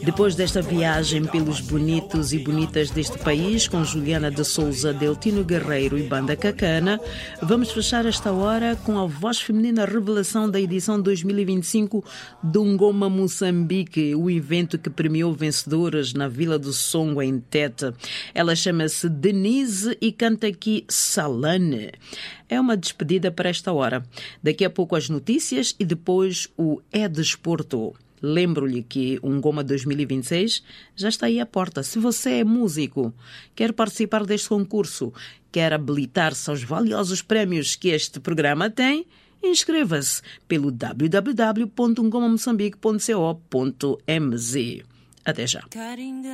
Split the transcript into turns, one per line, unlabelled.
Depois desta viagem pelos bonitos e bonitas deste país, com Juliana de Souza, Deltino Guerreiro e Banda Cacana, vamos fechar esta hora com a voz feminina revelação da edição 2025 do Ngoma Moçambique, o evento que premiou vencedoras na Vila do Songo, em Tete. Ela chama-se Denise e canta aqui Salane. É uma despedida para esta hora. Daqui a pouco as notícias e depois o É Desporto. Lembro-lhe que o Ngoma 2026 já está aí à porta. Se você é músico, quer participar deste concurso, quer habilitar-se aos valiosos prémios que este programa tem, inscreva-se pelo www.ngomamoçambique.co.mz. Até já.